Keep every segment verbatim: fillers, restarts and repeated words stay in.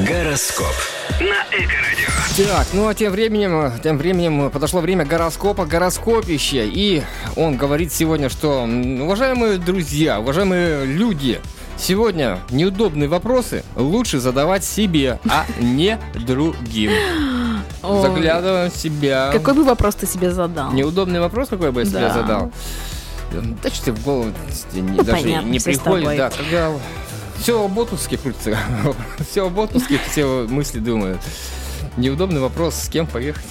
Гороскоп на Эко-радио. Так, ну а тем временем, тем временем подошло время гороскопа, гороскопища. И он говорит сегодня, что, уважаемые друзья, уважаемые люди, сегодня неудобные вопросы лучше задавать себе, а не другим. Ой. Заглядываем в себя. Какой бы вопрос ты себе задал? Неудобный вопрос, какой бы я себе Да. задал? Да что ты в голову не, Ну, даже понятно, не всё с приходит. тобой. Да, когда все об отпуске крутится, все об отпуске, все мысли думают. Неудобный вопрос, с кем поехать.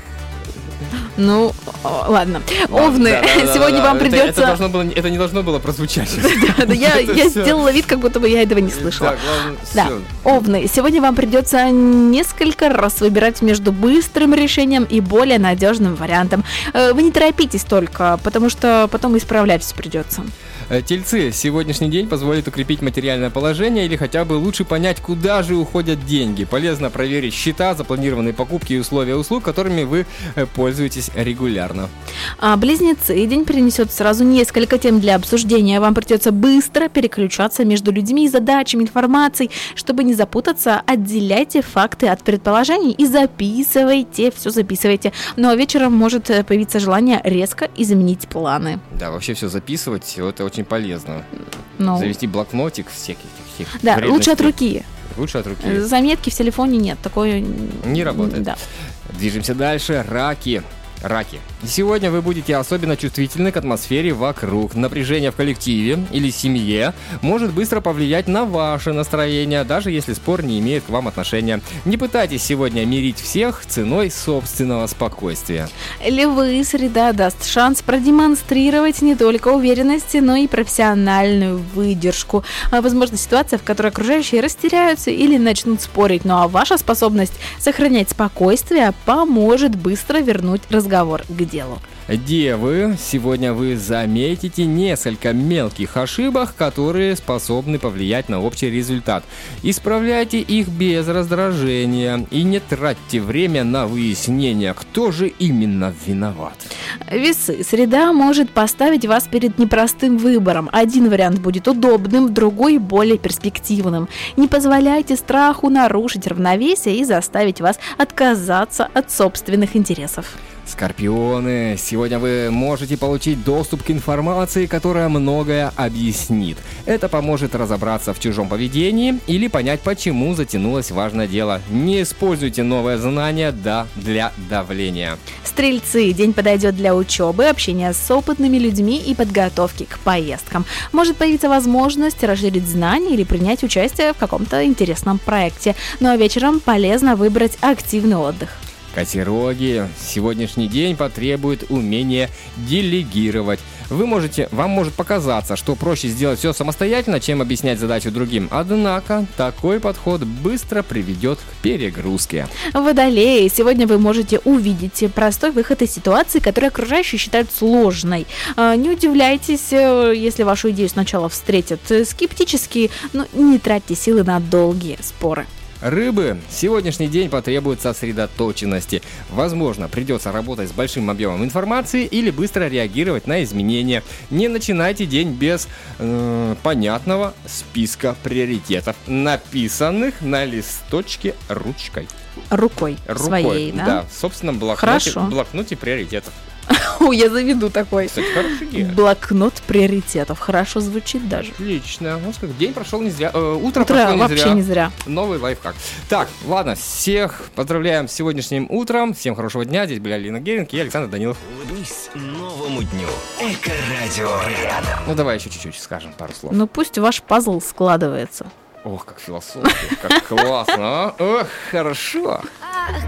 Ну, о, ладно. Ладно, Овны, да, да, да, сегодня да, вам это- придется... Это, должно было, это не должно было прозвучать. Да, да, я, Это я всё. сделала вид, как будто бы я этого не слышала. Да, главное, Да, всё. Овны, сегодня вам придется несколько раз выбирать между быстрым решением и более надежным вариантом. Э, Вы не торопитесь только, потому что потом исправлять все придется. Э, Тельцы, сегодняшний день позволит укрепить материальное положение или хотя бы лучше понять, куда же уходят деньги. Полезно проверить счета, запланированные покупки и условия услуг, которыми вы э, пользуетесь регулярно. А близнецы, день принесет сразу несколько тем для обсуждения. Вам придется быстро переключаться между людьми, задачами, информацией. Чтобы не запутаться, отделяйте факты от предположений и записывайте, все записывайте. Ну а вечером может э, появиться желание резко изменить планы. Да, вообще все записывать, это очень полезно. Ну, Завести блокнотик всех этих всех да, лучше от вредностей. руки. Лучше от руки. Заметки в телефоне нет, такое Не работает. Да. Движемся дальше. Раки. Раки. Сегодня вы будете особенно чувствительны к атмосфере вокруг. Напряжение в коллективе или семье может быстро повлиять на ваше настроение, даже если спор не имеет к вам отношения. Не пытайтесь сегодня мирить всех ценой собственного спокойствия. Львы, среда даст шанс продемонстрировать не только уверенность, но и профессиональную выдержку. А, Возможно, ситуация, в которой окружающие растеряются или начнут спорить, ну а ваша способность сохранять спокойствие поможет быстро вернуть разговор к делу. Девы, сегодня вы заметите несколько мелких ошибок, которые способны повлиять на общий результат. Исправляйте их без раздражения и не тратьте время на выяснение, кто же именно виноват. Весы. Среда может поставить вас перед непростым выбором. Один вариант будет удобным, другой более перспективным. Не позволяйте страху нарушить равновесие и заставить вас отказаться от собственных интересов. Скорпионы, сегодня вы можете получить доступ к информации, которая многое объяснит. Это поможет разобраться в чужом поведении или понять, почему затянулось важное дело. Не используйте новое знание да, для давления. Стрельцы. День подойдет для учебы, общения с опытными людьми и подготовки к поездкам. Может появиться возможность расширить знания или принять участие в каком-то интересном проекте. Ну а вечером полезно выбрать активный отдых. Козероги, сегодняшний день потребует умения делегировать. Вы можете, вам может показаться, что проще сделать все самостоятельно, чем объяснять задачу другим. Однако, такой подход быстро приведет к перегрузке. Водолеи. Сегодня вы можете увидеть простой выход из ситуации, которую окружающие считают сложной. А, Не удивляйтесь, э, если вашу идею сначала встретят скептически, но не тратьте силы на долгие споры. Рыбы, сегодняшний день потребует сосредоточенности. Возможно, придется работать с большим объемом информации или быстро реагировать на изменения. Не начинайте день без э, понятного списка приоритетов, написанных на листочке ручкой. Рукой, Рукой, своей, да? да, в собственном блокноте, Хорошо. блокноте приоритетов. О, я заведу такой. Кстати, хороший идея. Блокнот приоритетов. Хорошо звучит даже. Отлично. Ну, как день прошел не зря. Э, утро, Утро прошло не вообще зря. не зря. Новый лайфхак. Так, ладно, всех поздравляем с сегодняшним утром. Всем хорошего дня. Здесь были Алина Геринг и Александр Данилов. Улыбнись новому дню. Эко-радио рядом. Ну, давай еще чуть-чуть скажем пару слов. Ну пусть ваш пазл складывается. Ох, как философия, как классно, а? Ох, хорошо.